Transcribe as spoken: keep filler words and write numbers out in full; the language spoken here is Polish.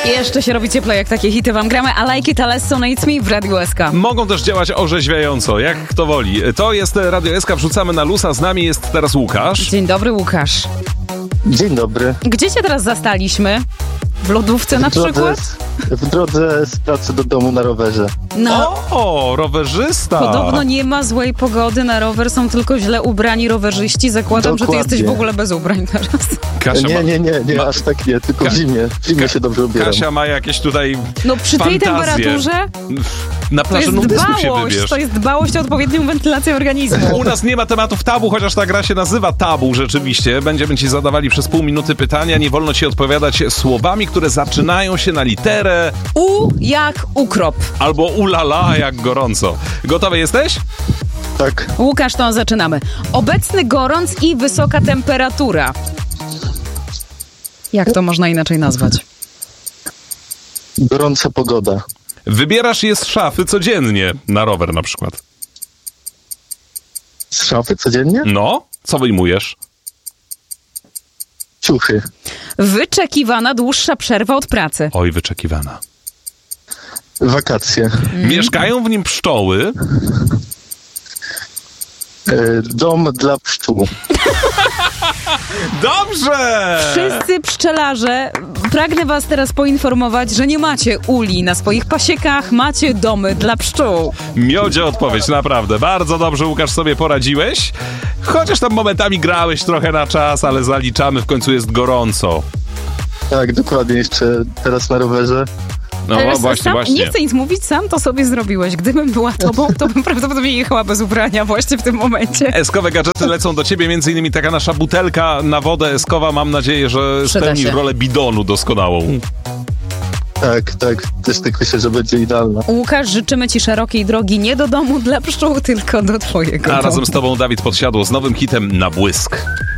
Jeszcze się robi cieplej, jak takie hity wam gramy. I Like It, Alesso, No It's Me w Radiu S K. Mogą też działać orzeźwiająco, jak kto woli. To jest Radio S K, wrzucamy na lusa. Z nami jest teraz Łukasz. Dzień dobry, Łukasz. Dzień dobry. Gdzie cię teraz zastaliśmy? W lodówce na w drodze, przykład? W drodze z pracy do domu na rowerze. No. O, rowerzysta! Podobno nie ma złej pogody na rower, są tylko źle ubrani rowerzyści. Zakładam, Dokładnie. że ty jesteś w ogóle bez ubrań teraz. Kasia Nie, ma, nie, nie, nie, ma- aż tak nie, tylko Ka- w zimie. W zimie się dobrze ubieram. Kasia ma jakieś tutaj No przy tej fantazje. temperaturze Na to plaży jest nudystów się dbałość, wybierz. to jest dbałość o odpowiednią wentylację organizmu. U nas nie ma tematów tabu, chociaż ta gra się nazywa tabu rzeczywiście. Będziemy ci zadawali przez pół minuty pytania. Nie wolno ci odpowiadać słowami, które zaczynają się na literę U jak ukrop. albo ulala, jak gorąco. Gotowy jesteś? Tak, Łukasz, to zaczynamy. Obecny gorąc i wysoka temperatura. Jak to można inaczej nazwać? gorąca pogoda. Wybierasz je z szafy codziennie, na rower na przykład. Z szafy codziennie? No, co wyjmujesz? Ciuchy. Wyczekiwana dłuższa przerwa od pracy. Oj, wyczekiwana. Wakacje. Mieszkają w nim pszczoły. E, dom dla pszczół. Dobrze! Wszyscy pszczelarze, pragnę was teraz poinformować, że nie macie uli na swoich pasiekach, macie domy dla pszczół. Miodzie odpowiedź, naprawdę. Bardzo dobrze, Łukasz, sobie poradziłeś. Chociaż tam momentami grałeś trochę na czas, ale zaliczamy, w końcu jest gorąco. Tak, dokładnie, jeszcze teraz na rowerze. No Ale właśnie, sam, właśnie. Nie chcę nic mówić, sam to sobie zrobiłeś. Gdybym była tobą, to bym prawdopodobnie jechała bez ubrania właśnie w tym momencie. Eskowe gadżety lecą do ciebie, między innymi taka nasza butelka na wodę eskowa. Mam nadzieję, że Przyda spełni się. rolę bidonu doskonałą. Tak, tak, też tak myślę, że będzie idealna. Łukasz, życzymy ci szerokiej drogi nie do domu dla pszczół, tylko do twojego A domu. razem z tobą Dawid Podsiadło z nowym hitem Na błysk.